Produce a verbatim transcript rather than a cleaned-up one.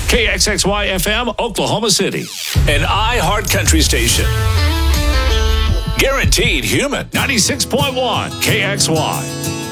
K X X Y F M, Oklahoma City. An iHeart Country station. Guaranteed human. ninety-six point one K X Y.